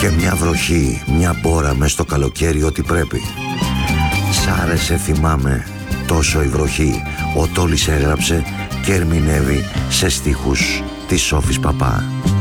Και μια βροχή, μια μπόρα μες στο καλοκαίρι, ό,τι πρέπει. Σ' άρεσε, θυμάμαι, τόσο η βροχή. Ο Τόλης έγραψε και ερμηνεύει σε στίχους της Σόφης Παπά.